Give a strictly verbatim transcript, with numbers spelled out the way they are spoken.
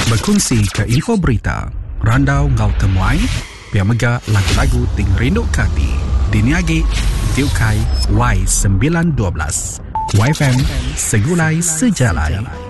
Berkongsi ke info berita, randau ngau temuai, pia mega lagu-lagu ting rindu kati. Diniagi Tiukai Y sembilan dua belas Y F M Segulai Sejalai.